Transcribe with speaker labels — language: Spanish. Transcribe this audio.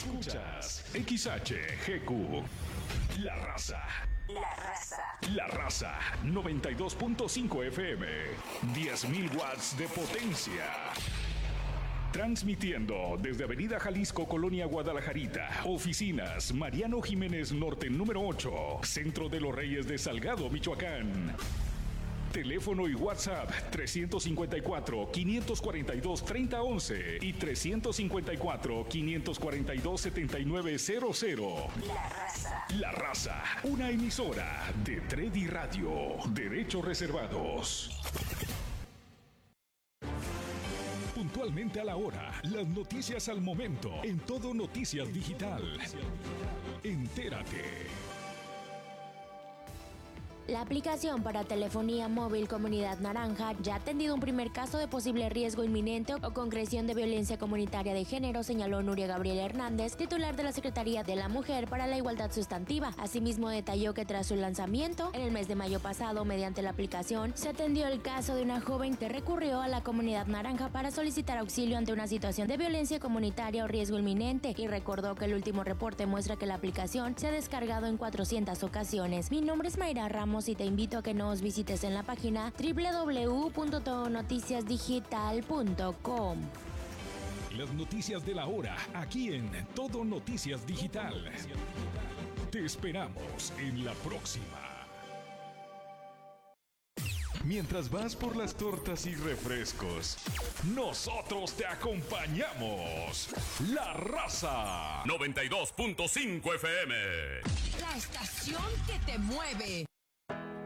Speaker 1: Escuchas XHGQ. La Raza.
Speaker 2: La Raza.
Speaker 1: La Raza 92.5 FM. 10.000 watts de potencia. Transmitiendo desde Avenida Jalisco, Colonia Guadalajarita. Oficinas Mariano Jiménez Norte número 8. Centro de los Reyes de Salgado, Michoacán. Teléfono y WhatsApp 354-542-3011 y 354-542-7900.
Speaker 2: La Raza.
Speaker 1: La Raza, una emisora de Tredi Radio. Derechos reservados. Puntualmente a la hora, las noticias al momento, en Todo Noticias Digital. Entérate.
Speaker 3: La aplicación para telefonía móvil Comunidad Naranja ya ha atendido un primer caso de posible riesgo inminente o concreción de violencia comunitaria de género, señaló Nuria Gabriela Hernández, titular de la Secretaría de la Mujer para la Igualdad Sustantiva. Asimismo, detalló que tras su lanzamiento, en el mes de mayo pasado, mediante la aplicación, se atendió el caso de una joven que recurrió a la Comunidad Naranja para solicitar auxilio ante una situación de violencia comunitaria o riesgo inminente, y recordó que el último reporte muestra que la aplicación se ha descargado en 400 ocasiones. Mi nombre es Mayra Ramos y te invito a que nos visites en la página www.todonoticiasdigital.com.
Speaker 1: Las noticias de la hora, aquí en Todo Noticias Digital. Te esperamos en la próxima. Mientras vas por las tortas y refrescos, nosotros te acompañamos. La Raza 92.5 FM.
Speaker 2: La estación que te mueve.